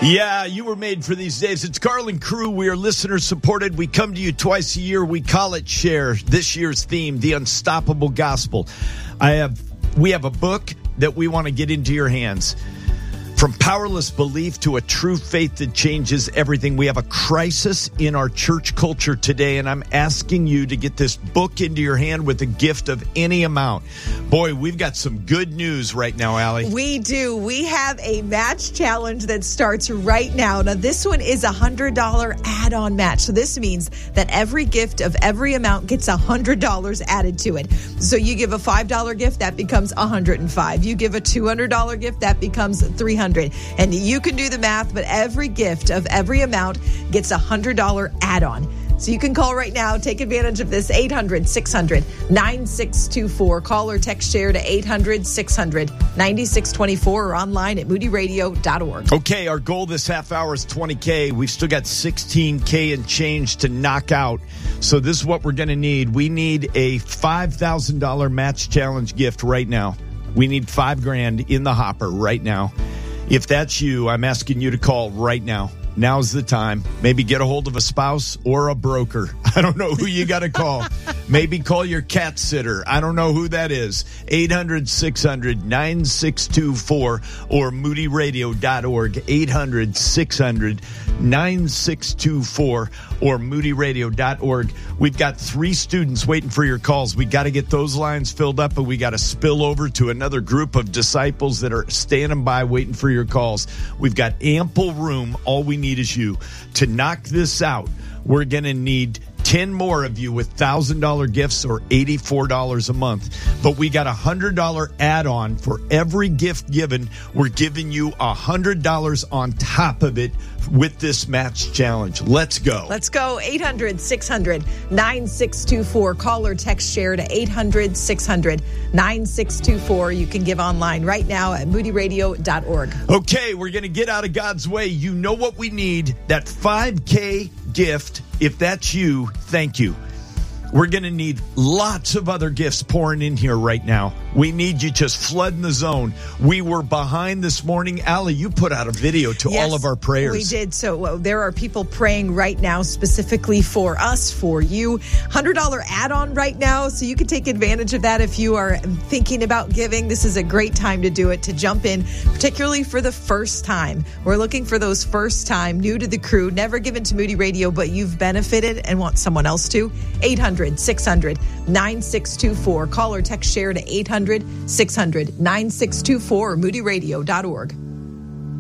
Yeah, you were made for these days. It's Garland Crew. We are listener supported. We come to you twice a year. We call it Share. This year's theme, The Unstoppable Gospel. We have a book that we want to get into your hands. From powerless belief to a true faith that changes everything. We have a crisis in our church culture today, and I'm asking you to get this book into your hand with a gift of any amount. Boy, we've got some good news right now, Allie. We do. We have a match challenge that starts right now. Now, this one is a $100 add-on match. So this means that every gift of every amount gets $100 added to it. So you give a $5 gift, that becomes $105. You give a $200 gift, that becomes $300. And you can do the math, but every gift of every amount gets a $100 add-on. So you can call right now. Take advantage of this. 800-600-9624. Call or text Share to 800-600-9624 or online at moodyradio.org. Okay, our goal this half hour is $20K. We've still got $16K and change to knock out. So this is what we're going to need. We need a $5,000 match challenge gift right now. We need $5,000 in the hopper right now. If that's you, I'm asking you to call right now. Now's the time. Maybe get a hold of a spouse or a broker. I don't know who you got to call. Maybe call your cat sitter. I don't know who that is. 800-600-9624 or moodyradio.org. 800-600-9624 or moodyradio.org. We've got 3 students waiting for your calls. We got to get those lines filled up, and we got to spill over to another group of disciples that are standing by waiting for your calls. We've got ample room. All we need is you. To knock this out, we're going to need 10 more of you with $1,000 gifts or $84 a month. But we got a $100 add-on for every gift given. We're giving you $100 on top of it with this match challenge. Let's go. Let's go. 800-600-9624. Call or text Share to 800-600-9624. You can give online right now at moodyradio.org. Okay, we're going to get out of God's way. You know what we need. That $5K gift. If that's you, thank you. We're going to need lots of other gifts pouring in here right now. We need you just flooding the zone. We were behind this morning. Allie, you put out a video to all of our prayers. We did. So there are people praying right now specifically for us, for you. $100 add-on right now, so you can take advantage of that if you are thinking about giving. This is a great time to do it, to jump in, particularly for the first time. We're looking for those first time, new to the crew, never given to Moody Radio, but you've benefited and want someone else to. 800-600-9624. Call or text Share to 800-600-9624 or moodyradio.org.